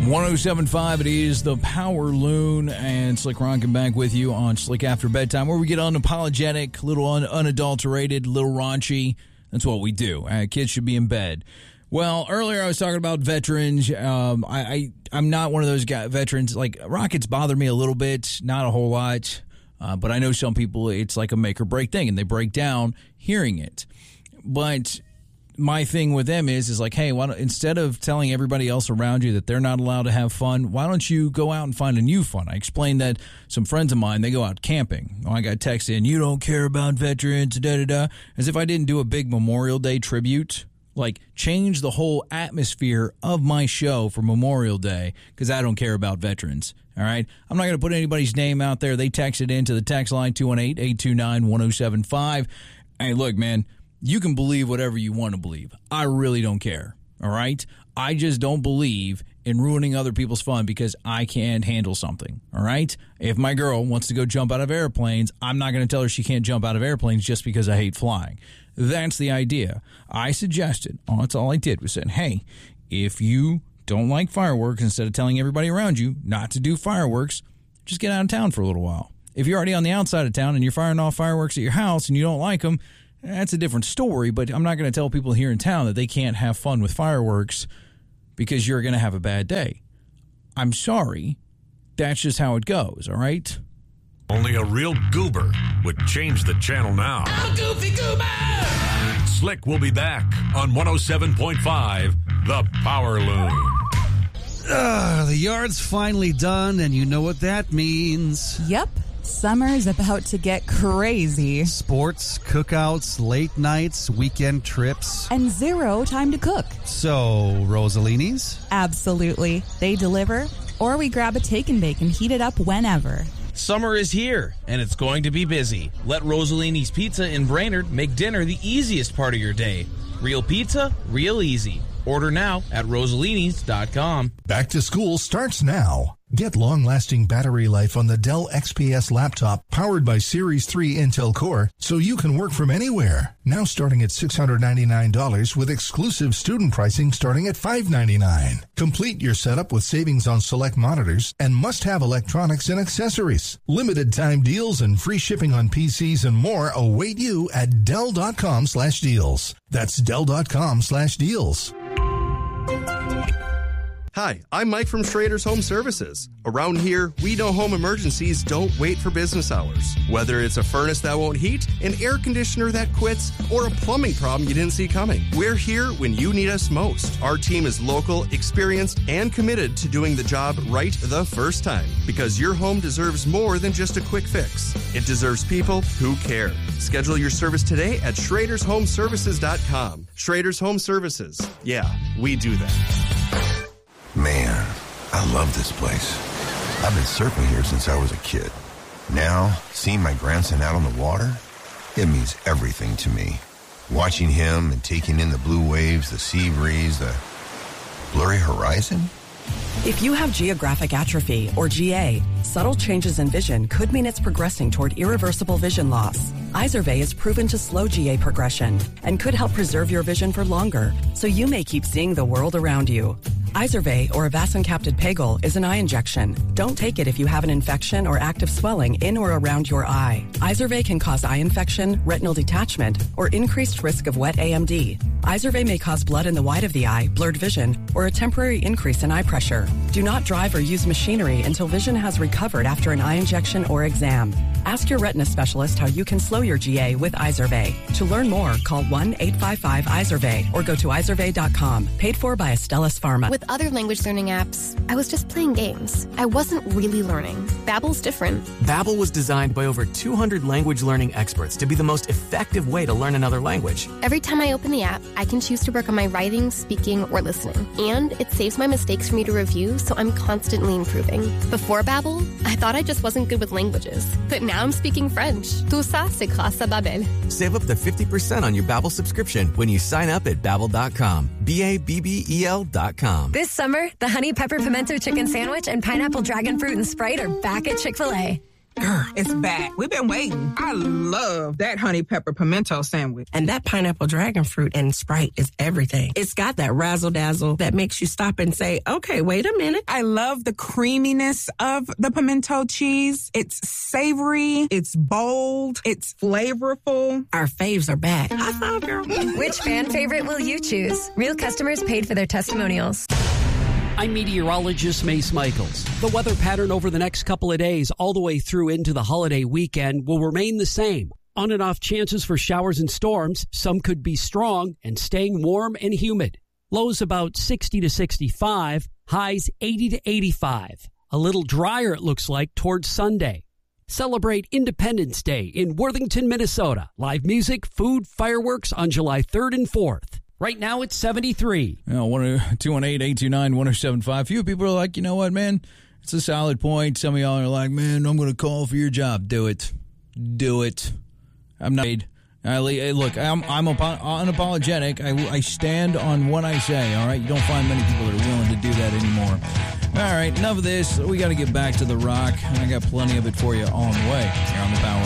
107.5, it is the Power Loon, and Slick Ronkin back with you on Slick After Bedtime, where we get unapologetic, little unadulterated, little raunchy. That's what we do. Kids should be in bed. Well, earlier I was talking about veterans. I'm not one of those veterans. Like, rockets bother me a little bit, not a whole lot, but I know some people, it's like a make or break thing, and they break down hearing it. But my thing with them is like, hey, why don't, instead of telling everybody else around you that they're not allowed to have fun, why don't you go out and find a new fun? I explained that some friends of mine, they go out camping. I got texted in, you don't care about veterans, da-da-da, as if I didn't do a big Memorial Day tribute. Like, change the whole atmosphere of my show for Memorial Day because I don't care about veterans, all right? I'm not going to put anybody's name out there. They texted into the text line 218-829-1075. Hey, look, man, you can believe whatever you want to believe. I really don't care, all right? I just don't believe in ruining other people's fun because I can't handle something, all right? If my girl wants to go jump out of airplanes, I'm not going to tell her she can't jump out of airplanes just because I hate flying. That's the idea. I suggested, that's all I did was said, hey, if you don't like fireworks, instead of telling everybody around you not to do fireworks, just get out of town for a little while. If you're already on the outside of town and you're firing off fireworks at your house and you don't like them, that's a different story, but I'm not going to tell people here in town that they can't have fun with fireworks because you're going to have a bad day. I'm sorry. That's just how it goes, all right? Only a real goober would change the channel now. I'm a goofy goober! Slick will be back on 107.5, The Power Loon. The yard's finally done, and you know what that means. Yep. Summer's about to get crazy. Sports, cookouts, late nights, weekend trips. And zero time to cook. So, Rosalini's? Absolutely. They deliver, or we grab a take and bake and heat it up whenever. Summer is here, and it's going to be busy. Let Rosalini's Pizza in Brainerd make dinner the easiest part of your day. Real pizza, real easy. Order now at Rosalini's.com. Back to school starts now. Get long-lasting battery life on the Dell XPS laptop powered by Series 3 Intel Core so you can work from anywhere. Now starting at $699 with exclusive student pricing starting at $599. Complete your setup with savings on select monitors and must-have electronics and accessories. Limited time deals and free shipping on PCs and more await you at Dell.com/deals. That's Dell.com/deals. Hi, I'm Mike from Schrader's Home Services. Around here, we know home emergencies don't wait for business hours. Whether it's a furnace that won't heat, an air conditioner that quits, or a plumbing problem you didn't see coming, we're here when you need us most. Our team is local, experienced, and committed to doing the job right the first time. Because your home deserves more than just a quick fix. It deserves people who care. Schedule your service today at SchradersHomeservices.com. Schrader's Home Services. Yeah, we do that. Man, I love this place. I've been surfing here since I was a kid. Now, seeing my grandson out on the water, it means everything to me. Watching him and taking in the blue waves, the sea breeze, the blurry horizon. If you have geographic atrophy, or GA, subtle changes in vision could mean it's progressing toward irreversible vision loss. Izervay is proven to slow GA progression and could help preserve your vision for longer, so you may keep seeing the world around you. Izervay, or avacincaptad pegol, is an eye injection. Don't take it if you have an infection or active swelling in or around your eye. Izervay can cause eye infection, retinal detachment, or increased risk of wet AMD. Izervay may cause blood in the white of the eye, blurred vision, or a temporary increase in eye pressure. Do not drive or use machinery until vision has recovered after an eye injection or exam. Ask your retina specialist how you can slow your GA with Izervay. To learn more, call 1-855-IZERVAY or go to izervay.com. Paid for by Astellas Pharma. With other language learning apps, I was just playing games. I wasn't really learning. Babbel's different. Babbel was designed by over 200 language learning experts to be the most effective way to learn another language. Every time I open the app, I can choose to work on my writing, speaking, or listening. And it saves my mistakes for me to review, so I'm constantly improving. Before Babbel, I thought I just wasn't good with languages. But now I'm speaking French. Tout ça, c'est grâce à Babbel. Save up to 50% on your Babbel subscription when you sign up at Babbel.com. BABBEL.com. This summer, the Honey Pepper Pimento Chicken Sandwich and Pineapple Dragon Fruit and Sprite are back at Chick-fil-A. Girl, it's back. We've been waiting. I love that honey pepper pimento sandwich. And that pineapple dragon fruit and Sprite is everything. It's got that razzle-dazzle that makes you stop and say, okay, wait a minute. I love the creaminess of the pimento cheese. It's savory. It's bold. It's flavorful. Our faves are back. High five, girl. Which fan favorite will you choose? Real customers paid for their testimonials. I'm meteorologist Mace Michaels. The weather pattern over the next couple of days all the way through into the holiday weekend will remain the same. On and off chances for showers and storms. Some could be strong and staying warm and humid. Lows about 60 to 65, highs 80 to 85. A little drier, it looks like, towards Sunday. Celebrate Independence Day in Worthington, Minnesota. Live music, food, fireworks on July 3rd and 4th. Right now it's 73. 218-829-1075. Few people are like, you know what, man? It's a solid point. Some of y'all are like, man, I'm going to call for your job. Do it. Do it. I'm not. Look, I'm unapologetic. I stand on what I say, all right? You don't find many people that are willing to do that anymore. All right, enough of this. We got to get back to the rock. I got plenty of it for you on the way here on the Power.